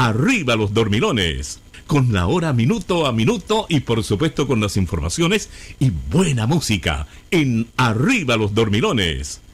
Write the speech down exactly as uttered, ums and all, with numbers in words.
Arriba los Dormilones, con la hora minuto a minuto y por supuesto con las informaciones y buena música en Arriba los Dormilones.